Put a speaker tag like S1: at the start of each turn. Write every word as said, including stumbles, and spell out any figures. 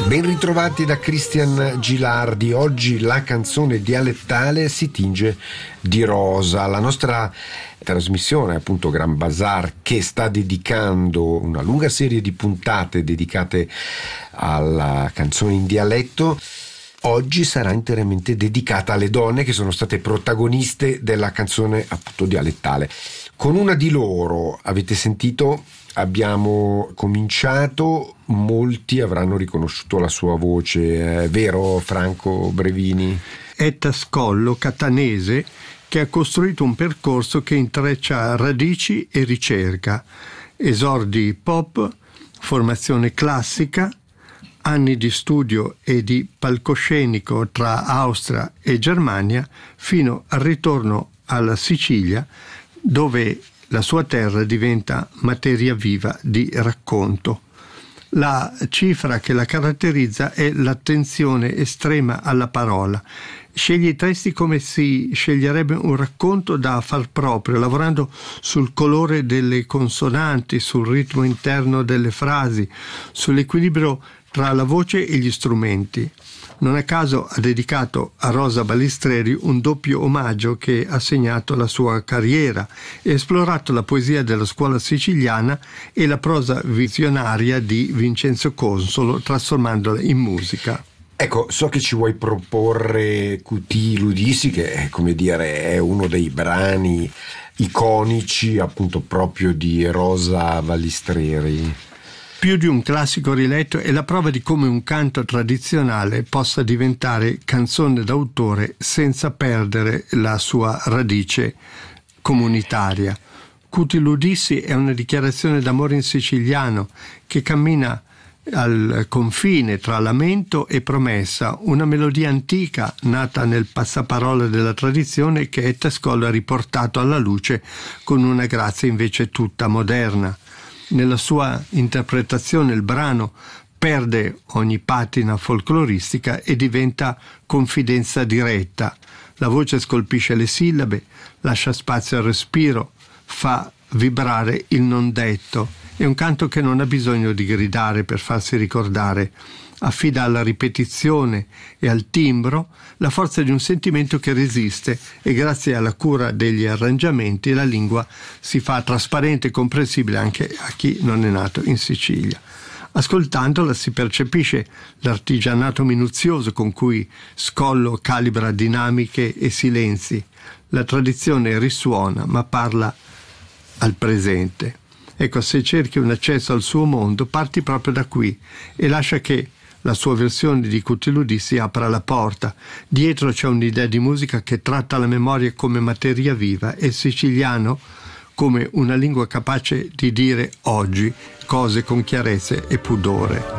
S1: Ben ritrovati da Christian Gilardi. Oggi la canzone dialettale si tinge di rosa. La nostra trasmissione, appunto Gran Bazar, che sta dedicando una lunga serie di puntate dedicate alla canzone in dialetto, oggi sarà interamente dedicata alle donne che sono state protagoniste della canzone appunto dialettale. Con una di loro, avete sentito, abbiamo cominciato, molti avranno riconosciuto la sua voce, è vero Franco Brevini?
S2: È Tascollo, catanese, che ha costruito un percorso che intreccia radici e ricerca, esordi pop, formazione classica, anni di studio e di palcoscenico tra Austria e Germania, fino al ritorno alla Sicilia, dove la sua terra diventa materia viva di racconto. La cifra che la caratterizza è l'attenzione estrema alla parola. Sceglie i testi come si sceglierebbe un racconto da far proprio, lavorando sul colore delle consonanti, sul ritmo interno delle frasi, sull'equilibrio tra la voce e gli strumenti. Non a caso ha dedicato a Rosa Balistreri un doppio omaggio che ha segnato la sua carriera e esplorato la poesia della scuola siciliana e la prosa visionaria di Vincenzo Consolo, trasformandola in musica.
S1: Ecco, so che ci vuoi proporre Cutii Ludissi, che è, come dire, è uno dei brani iconici appunto proprio di Rosa Balistreri.
S2: Più di un classico riletto è la prova di come un canto tradizionale possa diventare canzone d'autore senza perdere la sua radice comunitaria. Cutii Ludissi è una dichiarazione d'amore in siciliano che cammina al confine tra lamento e promessa, una melodia antica nata nel passaparola della tradizione che Tascollo ha riportato alla luce con una grazia invece tutta moderna. Nella sua interpretazione il brano perde ogni patina folcloristica e diventa confidenza diretta. La voce scolpisce le sillabe, lascia spazio al respiro, fa vibrare il non detto. È un canto che non ha bisogno di gridare per farsi ricordare. Affida alla ripetizione e al timbro la forza di un sentimento che resiste e grazie alla cura degli arrangiamenti la lingua si fa trasparente e comprensibile anche a chi non è nato in Sicilia. Ascoltandola si percepisce l'artigianato minuzioso con cui Scollo calibra dinamiche e silenzi. La tradizione risuona ma parla al presente. Ecco, se cerchi un accesso al suo mondo, parti proprio da qui e lascia che la sua versione di Cutii Ludissi apra la porta. Dietro c'è un'idea di musica che tratta la memoria come materia viva e il siciliano come una lingua capace di dire oggi cose con chiarezza e pudore.